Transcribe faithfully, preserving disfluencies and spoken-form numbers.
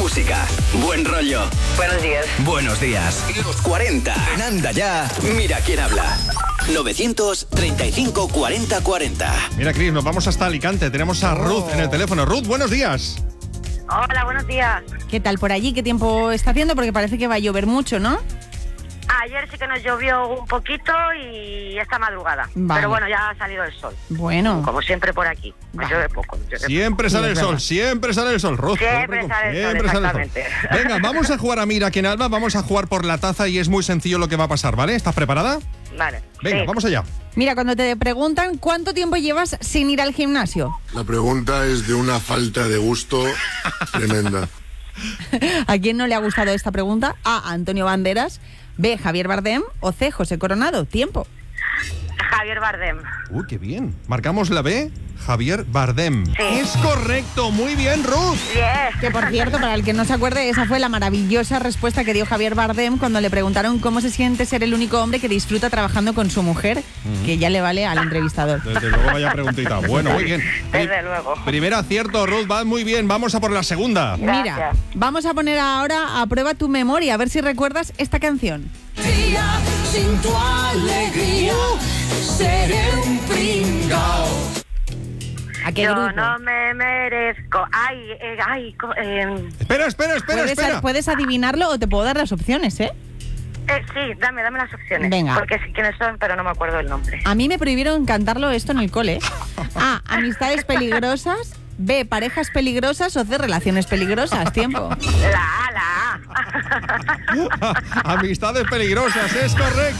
música, buen rollo. Buenos días. Buenos días. Los cuarenta. En Anda Ya. Mira quién habla. novecientos treinta y cinco cuarenta cuarenta. Mira, Cris, nos vamos hasta Alicante. Tenemos a Ruth en el teléfono. Ruth, buenos días. Hola, buenos días. ¿Qué tal por allí? ¿Qué tiempo está haciendo? Porque parece que va a llover mucho, ¿no? Ayer sí que nos llovió un poquito y esta madrugada. Vale. Pero bueno, ya ha salido el sol. Bueno. Como siempre por aquí. Nos Vale. llueve poco. Llueve Siempre Sí, sale es el sol, verdad. siempre sale el sol. Ruth, Siempre no te sale el sol, preocupes, siempre sale el exactamente. Venga, vamos a jugar a Mira quién habla. Vamos a jugar por la taza y es muy sencillo lo que va a pasar, ¿vale? ¿Estás preparada? poco. Vale. Venga, Sí. vamos allá. Mira, cuando te preguntan cuánto tiempo llevas sin ir al gimnasio, La pregunta es de una falta de gusto tremenda. ¿a quién no le ha gustado esta pregunta? A. Antonio Banderas, B. Javier Bardem o C. José Coronado. Tiempo. Javier Bardem. Uy, qué bien. Marcamos la B, Javier Bardem. Sí. Es correcto, muy bien, Ruth. Yes. Que por cierto, para el que no se acuerde, esa fue la maravillosa respuesta que dio Javier Bardem cuando le preguntaron cómo se siente ser el único hombre que disfruta trabajando con su mujer, que ya le vale al entrevistador. Desde luego, vaya preguntita. Bueno, muy bien. Pri- Desde luego. Primer acierto, Ruth, va muy bien. Vamos a por la segunda. Mira, Gracias. vamos a poner ahora a prueba tu memoria, a ver si recuerdas esta canción. Día sin tu alegría, seré un pringao. ¿A qué Yo grupo? no me merezco. Ay, eh, ay. co- eh, Espera, espera, espera, ¿Puedes, espera. puedes adivinarlo o te puedo dar las opciones, ¿eh? eh, sí, dame, dame las opciones. Venga. Porque sé quiénes son, pero no me acuerdo el nombre. A mí me prohibieron cantarlo esto en el cole. A. Amistades peligrosas. B. Parejas peligrosas. O C. Relaciones peligrosas. Tiempo. La A, la A. Amistades peligrosas, es correcto.